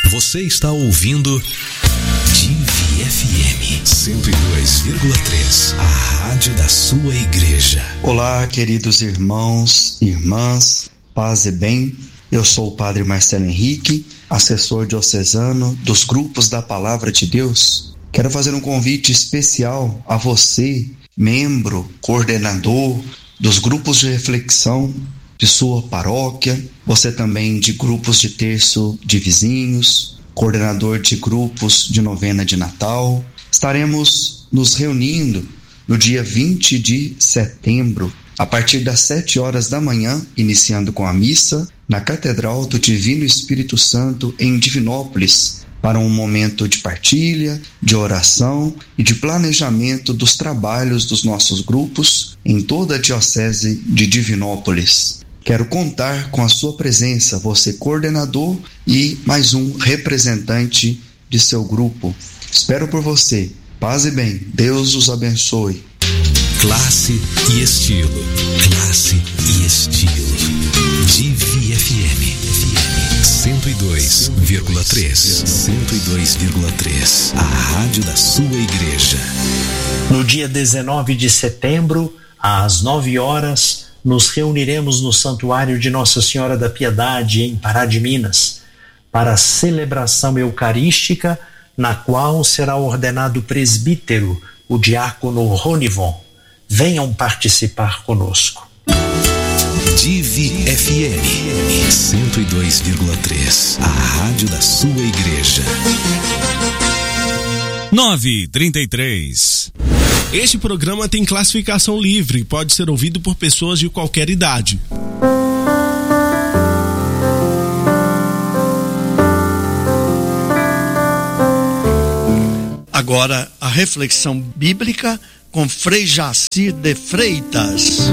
Você está ouvindo Divi FM 102,3, a rádio da sua igreja. Olá, queridos irmãos e irmãs, paz e bem. Eu sou o Padre Marcelo Henrique, assessor diocesano dos grupos da Palavra de Deus. Quero fazer um convite especial a você, membro, coordenador dos grupos de reflexão de sua paróquia, você também de grupos de terço de vizinhos, coordenador de grupos de novena de Natal. Estaremos nos reunindo no dia 20 de setembro, a partir das 7 horas da manhã, iniciando com a missa, na Catedral do Divino Espírito Santo, em Divinópolis, para um momento de partilha, de oração e de planejamento dos trabalhos dos nossos grupos em toda a Diocese de Divinópolis. Quero contar com a sua presença, você coordenador e mais um representante de seu grupo. Espero por você. Paz e bem. Deus os abençoe. Classe e estilo. Classe e estilo. Divi FM 102,3. 102,3. A rádio da sua igreja. No dia 19 de setembro, às 9 horas, nos reuniremos no Santuário de Nossa Senhora da Piedade, em Pará de Minas, para a celebração eucarística, na qual será ordenado presbítero o diácono Ronivon. Venham participar conosco. Divi FM 102,3, a rádio da sua igreja. 9h33. Este programa tem classificação livre e pode ser ouvido por pessoas de qualquer idade. Agora, a reflexão bíblica com Frei Jacir de Freitas.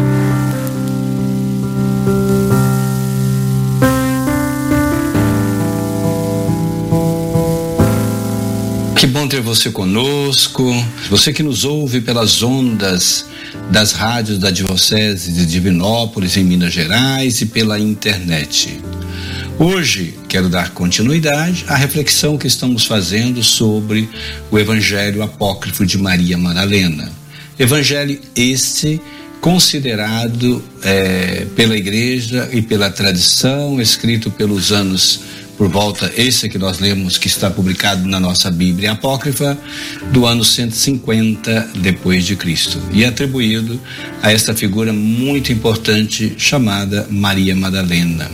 Que bom ter você conosco, você que nos ouve pelas ondas das rádios da Diocese de Divinópolis, em Minas Gerais, e pela internet. Hoje quero dar continuidade à reflexão que estamos fazendo sobre o Evangelho Apócrifo de Maria Madalena. Evangelho este considerado pela Igreja e pela tradição, escrito pelos anos por volta, esse que nós lemos, que está publicado na nossa Bíblia Apócrifa, do ano 150 depois de Cristo, e atribuído a esta figura muito importante chamada Maria Madalena.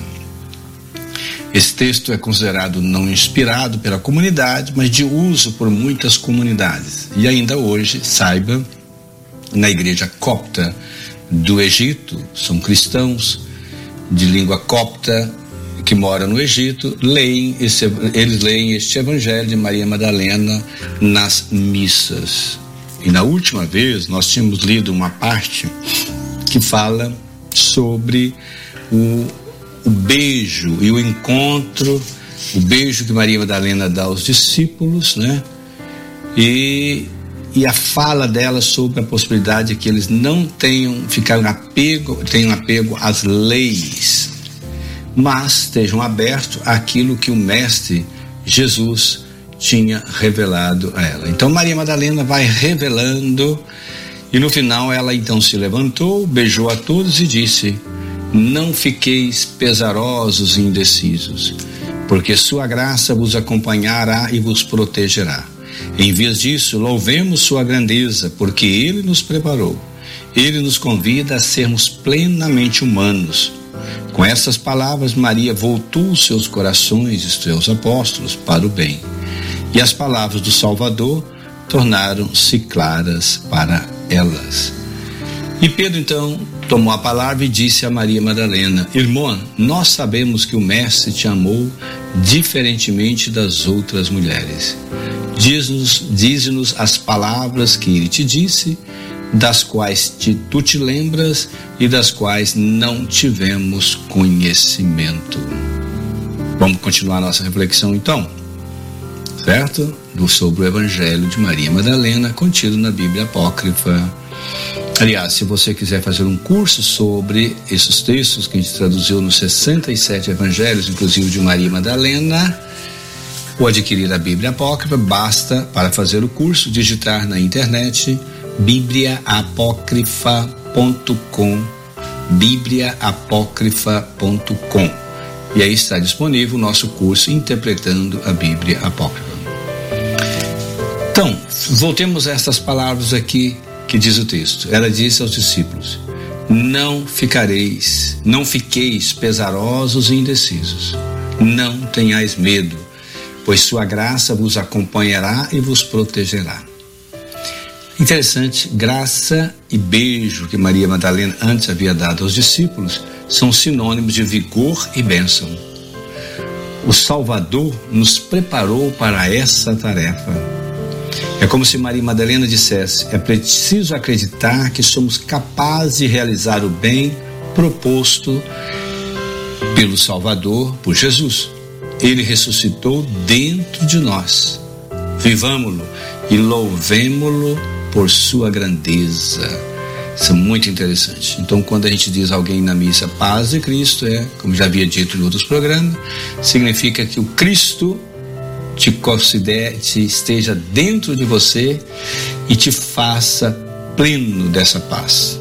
Esse texto é considerado não inspirado pela comunidade, mas de uso por muitas comunidades. E ainda hoje, saiba, na igreja copta do Egito, são cristãos de língua copta que moram no Egito, eles leem este Evangelho de Maria Madalena nas missas. E na última vez nós tínhamos lido uma parte que fala sobre o beijo e o encontro, o beijo que Maria Madalena dá aos discípulos, né? E a fala dela sobre a possibilidade de que eles não tenham apego às leis, mas estejam abertos àquilo que o Mestre Jesus tinha revelado a ela. Então Maria Madalena vai revelando, e no final ela então se levantou, beijou a todos e disse: não fiqueis pesarosos e indecisos, porque sua graça vos acompanhará e vos protegerá. Em vez disso, louvemos sua grandeza, porque ele nos preparou. Ele nos convida a sermos plenamente humanos. Com essas palavras, Maria voltou seus corações e seus apóstolos para o bem. E as palavras do Salvador tornaram-se claras para elas. E Pedro então tomou a palavra e disse a Maria Madalena: irmã, nós sabemos que o Mestre te amou diferentemente das outras mulheres. Dize-nos as palavras que ele te disse, das quais tu te lembras e das quais não tivemos conhecimento. Vamos continuar nossa reflexão então, certo? Sobre o Evangelho de Maria Madalena, contido na Bíblia Apócrifa. Aliás, se você quiser fazer um curso sobre esses textos que a gente traduziu nos 67 Evangelhos, inclusive de Maria Madalena, ou adquirir a Bíblia Apócrifa, basta, para fazer o curso, digitar na internet bibliaapócrifa.com, bibliaapócrifa.com, e aí está disponível o nosso curso Interpretando a Bíblia Apócrifa. Então, voltemos a essas palavras aqui que diz o texto. Ela disse aos discípulos: não fiqueis pesarosos e indecisos, não tenhais medo, pois sua graça vos acompanhará e vos protegerá. Interessante, graça e beijo que Maria Madalena antes havia dado aos discípulos são sinônimos de vigor e bênção. O Salvador nos preparou para essa tarefa. É como se Maria Madalena dissesse: é preciso acreditar que somos capazes de realizar o bem proposto pelo Salvador, por Jesus. Ele ressuscitou dentro de nós. Vivamo-lo e louvemo-lo por sua grandeza. Isso é muito interessante. Então, quando a gente diz a alguém na missa paz de Cristo, como já havia dito em outros programas, significa que o Cristo te esteja dentro de você e te faça pleno dessa paz.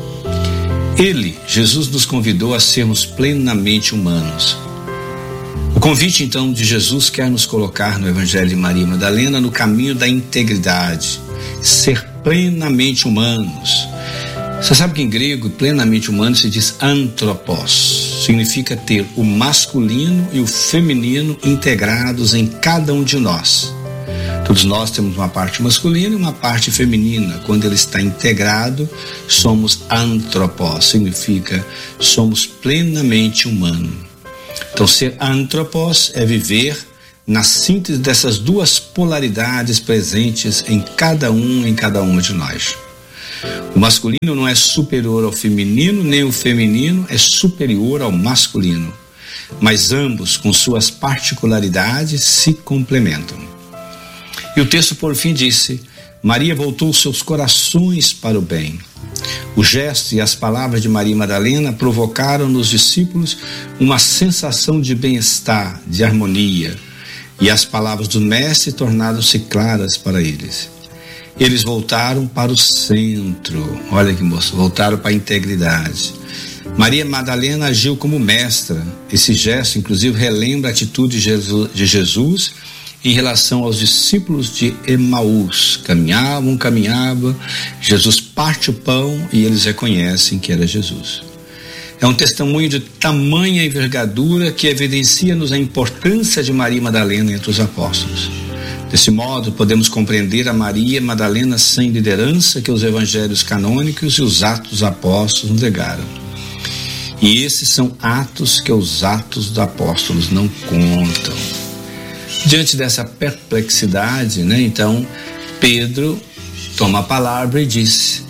Jesus nos convidou a sermos plenamente humanos. O convite então de Jesus quer nos colocar no Evangelho de Maria Madalena no caminho da integridade, ser plenamente humanos. Você sabe que em grego plenamente humano se diz anthropos, significa ter o masculino e o feminino integrados em cada um de nós. Todos nós temos uma parte masculina e uma parte feminina. Quando ele está integrado, somos anthropos, significa somos plenamente humanos. Então, ser anthropos é viver na síntese dessas duas polaridades presentes em cada uma de nós. O masculino não é superior ao feminino, nem o feminino é superior ao masculino, mas ambos, com suas particularidades, se complementam. E o texto, por fim, disse: Maria voltou seus corações para o bem. O gesto e as palavras de Maria Madalena provocaram nos discípulos uma sensação de bem-estar, de harmonia, e as palavras do Mestre tornaram-se claras para eles. Eles voltaram para o centro. Olha que moço, voltaram para a integridade. Maria Madalena agiu como mestra. Esse gesto, inclusive, relembra a atitude de Jesus em relação aos discípulos de Emaús. Caminhavam, Jesus parte o pão e eles reconhecem que era Jesus. É um testemunho de tamanha envergadura que evidencia-nos a importância de Maria Madalena entre os apóstolos. Desse modo, podemos compreender a Maria Madalena sem liderança que os evangelhos canônicos e os atos dos apóstolos nos legaram. E esses são atos que os atos dos apóstolos não contam. Diante dessa perplexidade, então, Pedro toma a palavra e disse: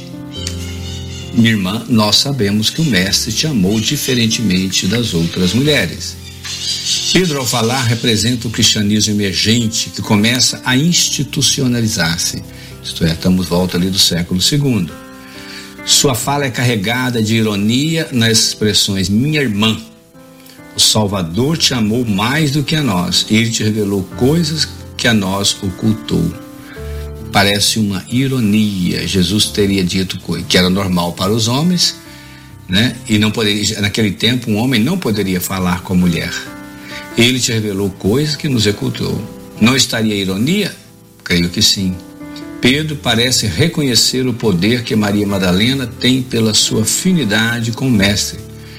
minha irmã, nós sabemos que o Mestre te amou diferentemente das outras mulheres. Pedro, ao falar, representa o cristianismo emergente que começa a institucionalizar-se. Isto é, estamos volta ali do século II. Sua fala é carregada de ironia nas expressões: minha irmã, o Salvador te amou mais do que a nós. Ele te revelou coisas que a nós ocultou. Parece uma ironia. Jesus teria dito que era normal para os homens, e não poderia, naquele tempo um homem não poderia falar com a mulher. Ele te revelou coisas que nos ocultou. Não estaria ironia? Creio que sim. Pedro parece reconhecer o poder que Maria Madalena tem pela sua afinidade com o Mestre,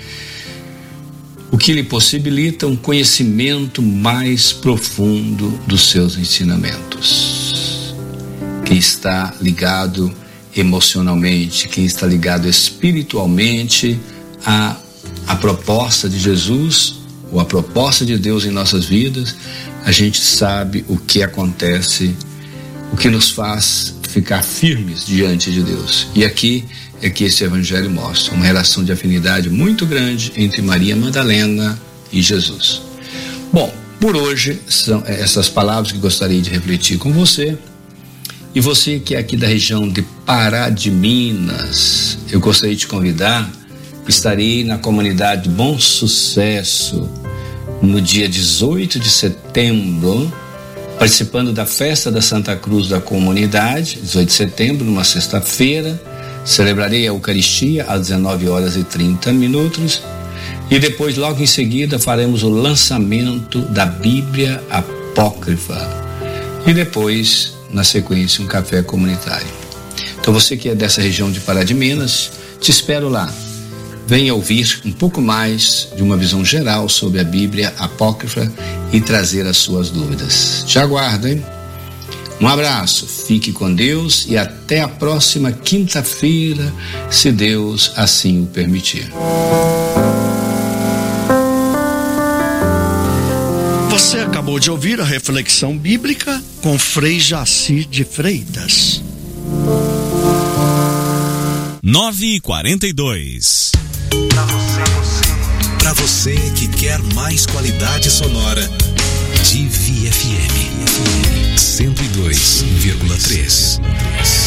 o que lhe possibilita um conhecimento mais profundo dos seus ensinamentos. Quem está ligado emocionalmente, quem está ligado espiritualmente à proposta de Jesus, ou a proposta de Deus em nossas vidas, a gente sabe o que acontece, o que nos faz ficar firmes diante de Deus. E aqui é que esse evangelho mostra uma relação de afinidade muito grande entre Maria Madalena e Jesus. Bom, por hoje são essas palavras que gostaria de refletir com você. E você que é aqui da região de Pará de Minas, eu gostaria de te convidar. Estarei na comunidade Bom Sucesso, no dia 18 de setembro, participando da festa da Santa Cruz da Comunidade, 18 de setembro, numa sexta-feira. Celebrarei a Eucaristia às 19h30. E depois, logo em seguida, faremos o lançamento da Bíblia Apócrifa. E depois, na sequência, um café comunitário. Então, você que é dessa região de Pará de Minas, te espero lá. Venha ouvir um pouco mais de uma visão geral sobre a Bíblia Apócrifa e trazer as suas dúvidas. Te aguardo, hein? Um abraço, fique com Deus e até a próxima quinta-feira, se Deus assim o permitir. Você acabou de ouvir a reflexão bíblica com Frei Jaci de Freitas. 9h42. Para você que quer mais qualidade sonora, Divi FM 102,3.